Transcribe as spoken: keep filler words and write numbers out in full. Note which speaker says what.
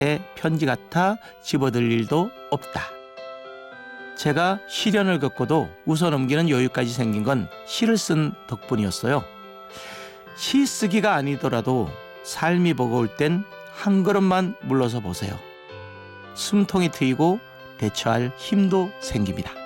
Speaker 1: 편지 같아 집어들 일도 없다. 제가 시련을 겪고도 웃어넘기는 여유까지 생긴 건 시를 쓴 덕분이었어요. 시 쓰기가 아니더라도 삶이 버거울 땐 한 걸음만 물러서 보세요. 숨통이 트이고 대처할 힘도 생깁니다.